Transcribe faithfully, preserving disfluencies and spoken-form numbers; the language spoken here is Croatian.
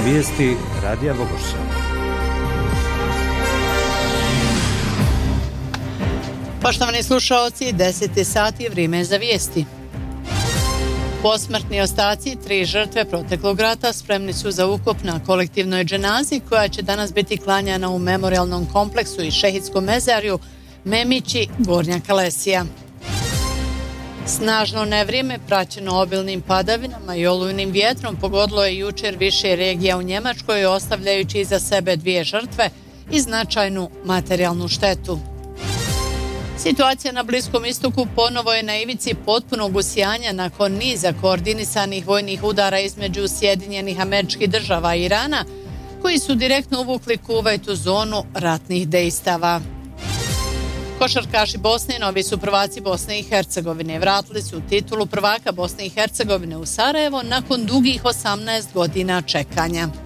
Vijesti Radija Vogošća. Poštovani slušaoci, deset sati je vrijeme za vijesti. Posmrtni ostaci tri žrtve proteklog rata spremni su za ukop na kolektivnoj dženazi koja će danas biti klanjana u memorijalnom kompleksu i šehidskom mezarju Memići, Gornja Kalesija. Snažno nevrijeme praćeno obilnim padavinama i olujnim vjetrom pogodilo je jučer više regija u Njemačkoj, ostavljajući iza sebe dvije žrtve i značajnu materijalnu štetu. Situacija na Bliskom istoku ponovo je na ivici potpunog usijanja nakon niza koordinisanih vojnih udara između Sjedinjenih Američkih Država i Irana, koji su direktno uvukli Kuvajt u zonu ratnih dejstava. Košarkaši Bosne, novi su prvaci Bosne i Hercegovine, vratili su titulu prvaka Bosne i Hercegovine u Sarajevo nakon dugih osamnaest godina čekanja.